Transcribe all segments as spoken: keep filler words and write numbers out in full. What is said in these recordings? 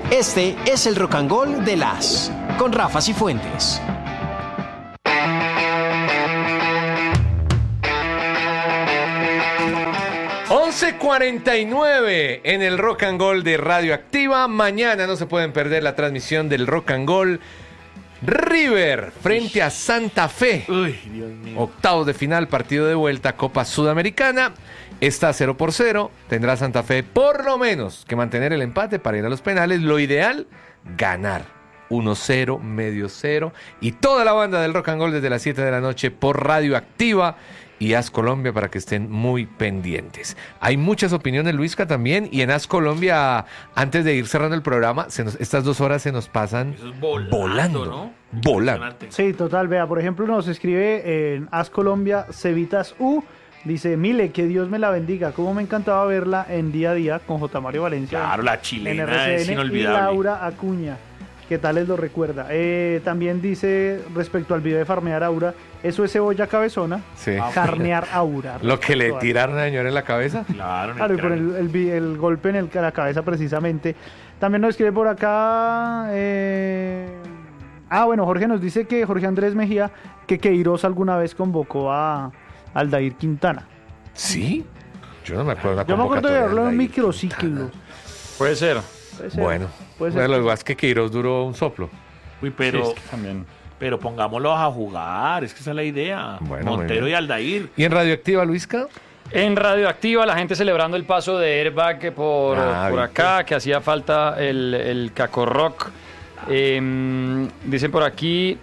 Este es el Rock and Roll de las con Rafa Cifuentes. once cuarenta y nueve en el Rock and Roll de Radioactiva. Mañana no se pueden perder la transmisión del Rock and Roll. River frente a Santa Fe. Uy, Dios mío. Octavos de final, partido de vuelta, Copa Sudamericana. Está cero por cero. Tendrá Santa Fe por lo menos que mantener el empate para ir a los penales. Lo ideal, ganar. uno cero, medio cero. Y toda la banda del Rock and Roll desde las siete de la noche por Radioactiva y As Colombia para que estén muy pendientes. Hay muchas opiniones, Luisca, también. Y en As Colombia, antes de ir cerrando el programa, se nos, estas dos horas se nos pasan Eso es volando, volando. ¿no? Volando. Sí, total. Vea, por ejemplo, nos escribe en As Colombia Cevitas U. Dice, Mile, que Dios me la bendiga. Cómo me encantaba verla en Día a Día con J. Mario Valencia. Claro, la en chilena R C N, es y inolvidable. Laura Acuña. ¿Qué tal les lo recuerda? Eh, también dice, respecto al video de Farmear Aura, eso es cebolla cabezona. Sí. Carnear Aura. Lo que le tiraron a la señora en la cabeza. Claro, Claro, y por el, el, vi- el golpe en el, la cabeza precisamente. También nos escribe por acá... eh, Ah, bueno, Jorge nos dice que Jorge Andrés Mejía, que Queiroz alguna vez convocó a Aldair Quintana. ¿Sí? Yo no me acuerdo. La Yo me acuerdo de convocatoria verlo en Aldair microciclo. Quintana. Puede ser. Puede ser, Bueno, puede ser. bueno, lo que pasa es que Queiroz duró un soplo. Uy, pero, Sí, es que también. pero pongámoslos a jugar, es que esa es la idea. Bueno, muy Montero bien. y Aldair. ¿Y en Radioactiva, Luisca? En Radioactiva, la gente celebrando el paso de Airbag que por, Ah, por ¿viste? acá, que hacía falta el, el Caco Rock. Eh, dicen por aquí,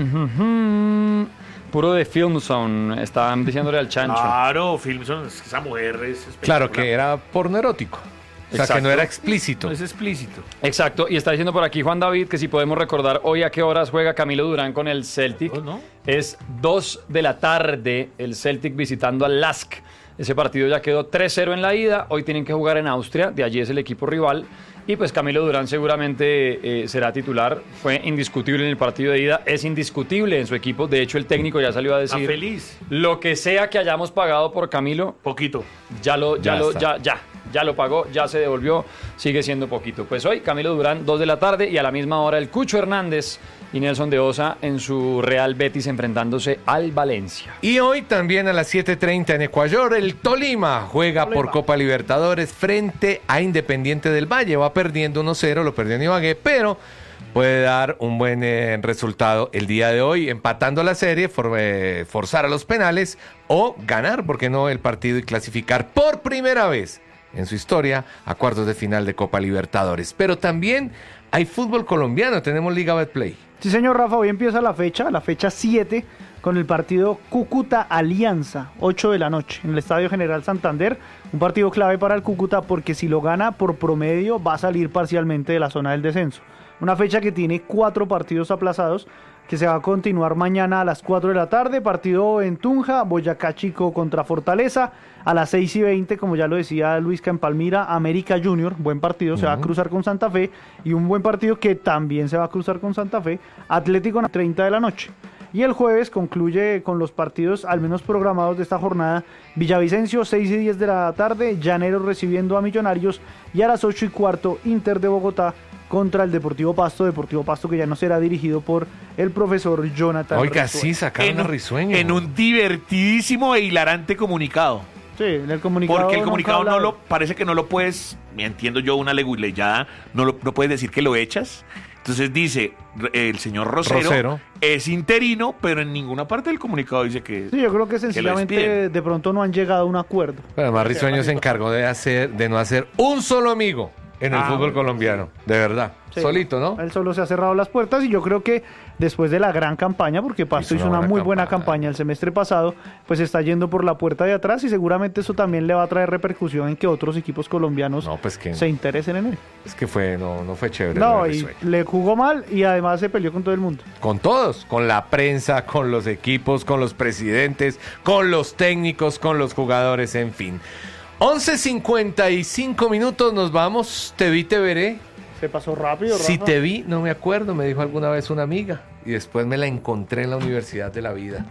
ujujú, puro de Film Zone, estaban diciéndole al chancho. Claro, Filmson, es que esa mujer es espectacular. Claro, que era porno erótico. O sea, que Exacto. no era explícito. No es explícito. Exacto, y está diciendo por aquí Juan David que si podemos recordar hoy a qué horas juega Camilo Durán con el Celtic. Oh, ¿no? Es dos de la tarde, el Celtic visitando al Lask. Ese partido ya quedó tres cero en la ida, hoy tienen que jugar en Austria, de allí es el equipo rival. Y pues Camilo Durán seguramente eh, será titular, fue indiscutible en el partido de ida, es indiscutible en su equipo, de hecho el técnico ya salió a Está decir... feliz. Lo que sea que hayamos pagado por Camilo, Poquito. ya lo, ya Ya lo, está. ya, ya, ya lo pagó, ya se devolvió, sigue siendo poquito. Pues hoy Camilo Durán, dos de la tarde y a la misma hora el Cucho Hernández y Nelson de Osa en su Real Betis enfrentándose al Valencia. Y hoy también a las siete treinta en Ecuador, el Tolima juega por Copa Libertadores frente a Independiente del Valle. Va perdiendo uno cero, lo perdió en Ibagué, pero puede dar un buen eh, resultado el día de hoy, empatando la serie, for, eh, forzar a los penales o ganar, ¿por qué no?, el partido y clasificar por primera vez en su historia a cuartos de final de Copa Libertadores. Pero también hay fútbol colombiano, tenemos Liga Betplay. Sí, señor Rafa, hoy empieza la fecha, la fecha siete, con el partido Cúcuta Alianza, ocho de la noche, en el Estadio General Santander. Un partido clave para el Cúcuta porque si lo gana por promedio va a salir parcialmente de la zona del descenso. Una fecha que tiene cuatro partidos aplazados, que se va a continuar mañana a las cuatro de la tarde. Partido en Tunja, Boyacá Chico contra Fortaleza. A las seis y veinte, como ya lo decía Luisca, en Palmira, América Junior. Buen partido, uh-huh. Se va a cruzar con Santa Fe. Y un buen partido que también se va a cruzar con Santa Fe, Atlético a las treinta de la noche. Y el jueves concluye con los partidos al menos programados de esta jornada. Villavicencio, seis y diez de la tarde. Llaneros recibiendo a Millonarios. Y a las ocho y cuarto, Inter de Bogotá contra el Deportivo Pasto, Deportivo Pasto que ya no será dirigido por el profesor Jonathan Oiga, Risueño. sí, sacaron En a un, Risueño. en un divertidísimo e hilarante comunicado. Sí, en el comunicado. Porque el nunca comunicado no habla- lo, parece que no lo puedes, entiendo yo, una leguleyada, no, lo, no puedes decir que lo echas. Entonces dice, el señor Rosero, Rosero. es interino, pero en ninguna parte del comunicado dice que... Sí, yo creo que lo sencillamente despiden. de pronto no han llegado a un acuerdo. Pero además Risueño se encargó de hacer, de no hacer un solo amigo en el Ah, fútbol bueno, colombiano, de verdad. Sí. Solito, ¿no? Él solo se ha cerrado las puertas y yo creo que después de la gran campaña, porque Pasto Hizo hizo una una buena muy buena campaña. campaña el semestre pasado, pues está yendo por la puerta de atrás y seguramente eso también le va a traer repercusión en que otros equipos colombianos No, pues que se interesen en él. es que fue, no, no fue chévere. lo No, de y Risueño. le jugó mal y además se peleó con todo el mundo. Con todos, con la prensa, con los equipos, con los presidentes, con los técnicos, con los jugadores, en fin. once cincuenta y cinco minutos, nos vamos. Te vi, te veré. Se pasó rápido, Si Rafa. te vi, no me acuerdo, me dijo alguna vez una amiga. Y después me la encontré en la Universidad de la Vida.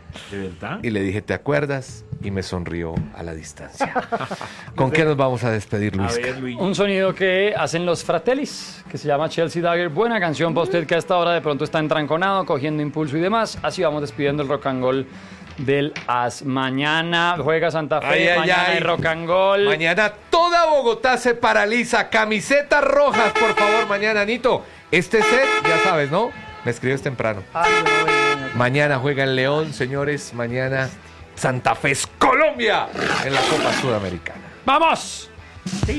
¿De verdad? Y le dije, ¿te acuerdas? Y me sonrió a la distancia. ¿Con qué nos vamos a despedir, A Luis? ver, Luigi. Un sonido que hacen los Fratellis, que se llama Chelsea Dagger. Buena canción para usted que a esta hora de pronto está entranconado, cogiendo impulso y demás. Así vamos despidiendo el rock and roll del As. Mañana juega Santa Fe, Ay, ay, mañana ay. hay rock and roll. Mañana toda Bogotá se paraliza. Camisetas rojas, por favor, mañana, Anito. Este set, ya sabes, ¿no? Me escribes temprano. Ay, no, no, no, no. Mañana juega en León, señores. Mañana Santa Fe es Colombia en la Copa Sudamericana. ¡Vamos!